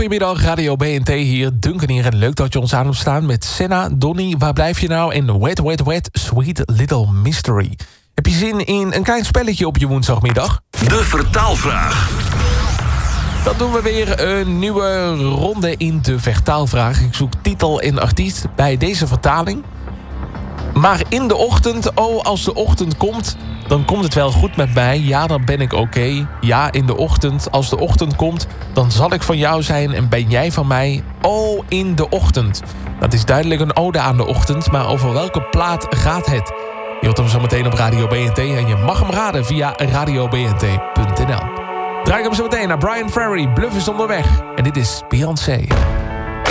Goedemiddag, Radio BNT hier. Duncan hier en leuk dat je ons aan hebt staan met Senna, Donny, Waar blijf je nou? En Wet, Wet, Wet, Sweet Little Mystery. Heb je zin in een klein spelletje op je woensdagmiddag? De vertaalvraag. Dan doen we weer een nieuwe ronde in de vertaalvraag. Ik zoek titel en artiest bij deze vertaling. Maar in de ochtend, oh, als de ochtend komt, dan komt het wel goed met mij. Ja, dan ben ik oké. Ja, in de ochtend, als de ochtend komt, dan zal ik van jou zijn en ben jij van mij. Oh, in de ochtend. Dat is duidelijk een ode aan de ochtend, maar over welke plaat gaat het? Je hoort hem zo meteen op Radio BNT en je mag hem raden via radiobnt.nl. Draai ik hem zo meteen naar Brian Ferry. Bluff is onderweg. En dit is Beyoncé.